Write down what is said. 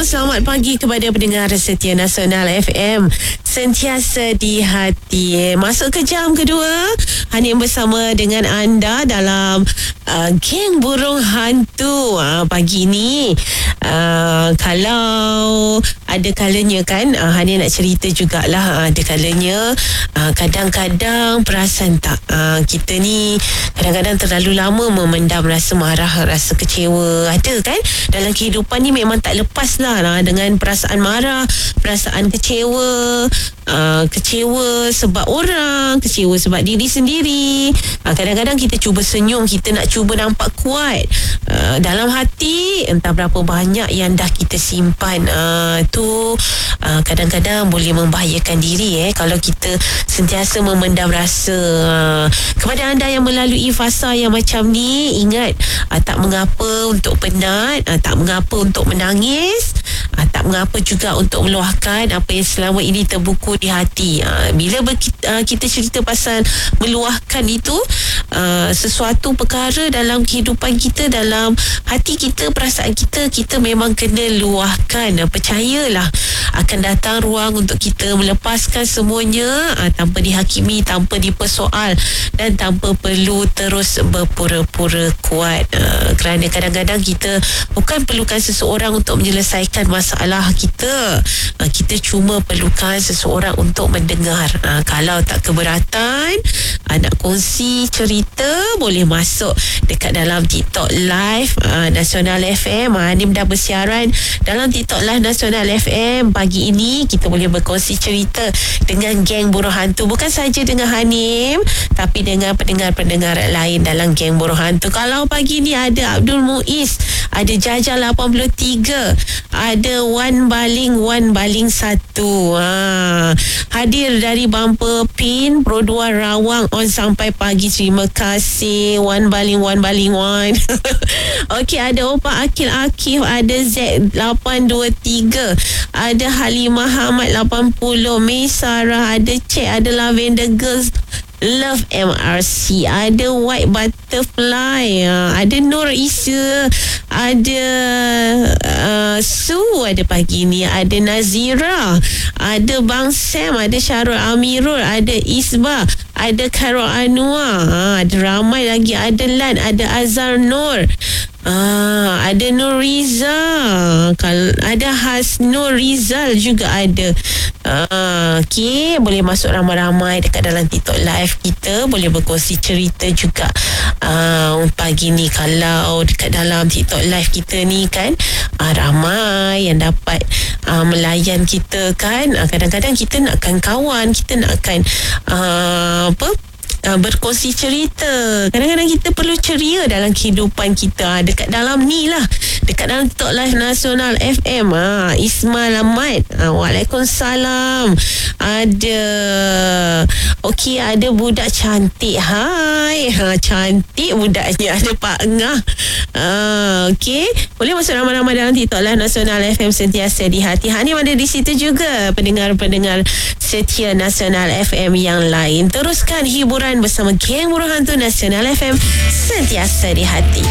selamat pagi kepada pendengar setia Nasional FM sentiasa di hati. Masuk ke jam kedua, Hanim bersama dengan anda dalam Geng Burung Hantu. Pagi ni kalau ada kalanya kan, Hanim nak cerita jugalah, ada kalanya kadang-kadang perasan tak, kita ni kadang-kadang terlalu lama memendam rasa marah, rasa kecewa. Ada kan dalam kehidupan ni, memang tak lepas lah dengan perasaan marah, perasaan kecewa. Kecewa sebab orang, kecewa sebab diri sendiri. Kadang-kadang kita cuba senyum, kita nak cuba nampak kuat. Dalam hati entah berapa banyak yang dah kita simpan. Tu kadang-kadang boleh membahayakan diri kalau kita sentiasa memendam rasa. Kepada anda yang melalui fasa yang macam ni, ingat, tak mengapa untuk penat, tak mengapa untuk menangis, tak mengapa juga untuk meluahkan apa yang selama ini terbuku di hati. Bila kita cerita pasal meluahkan itu, sesuatu perkara dalam kehidupan kita, dalam hati kita, perasaan kita, kita memang kena luahkan. Percayalah, akan datang ruang untuk kita melepaskan semuanya, tanpa dihakimi, tanpa dipersoal, dan tanpa perlu terus berpura-pura kuat. Kerana kadang-kadang kita bukan perlukan seseorang untuk menyelesaikan masalah kita. Kita cuma perlukan seseorang untuk mendengar. Kalau tak keberatan, nak kongsi cerita, boleh masuk dekat dalam TikTok Live Nasional FM. Hanim dah bersiaran dalam TikTok Live Nasional FM. Pagi ini kita boleh berkongsi cerita dengan Geng Burung Hantu. Bukan saja dengan Hanim, tapi dengan pendengar-pendengar lain dalam Geng Burung Hantu. Kalau pagi ni ada Abdul Muiz, ada Jaja 83, ada Wan Baling 1. Hadir dari Bumper Pin Pro 2 Rawang on sampai pagi. Terima kasih Wan Baling. Okey, ada Opa Akil Akif, ada Z823, ada Halimah Hamad 80, May Sarah, ada Cik, ada Lavender Girls Love MRC, ada White Butterfly, ada Nur Isa, ada Su, ada pagi ni, ada Nazira, ada Bang Sam, ada Syarul Amirul, ada Isbah, ada Karol Anwar, ada ramai lagi, ada Lan, ada Azhar Nur, ada Nur Riza, ada Hasnur Rizal juga ada. Okey, boleh masuk ramai-ramai dekat dalam TikTok Live kita, boleh berkongsi cerita juga. Pagi ni kalau dekat dalam TikTok Live kita ni kan, ramai yang dapat melayan kita kan. Kadang-kadang kita nakkan kawan, kita nakkan berkongsi cerita. Kadang-kadang kita perlu ceria dalam kehidupan kita. Dekat dalam ni lah, dekat dalam TikTok Live Nasional FM, Ismail Ahmad, Waalaikumsalam. Ada okey, ada budak cantik. Hai, cantik budaknya. Ada Pak Ngah. Okey, boleh masuk ramai-ramai dalam TikTok Live Nasional FM sentiasa di hati. Hanim ada di situ juga, pendengar-pendengar setia Nasional FM yang lain. Teruskan hiburan bersama Geng Burung Hantu Nasional FM sentiasa di hati.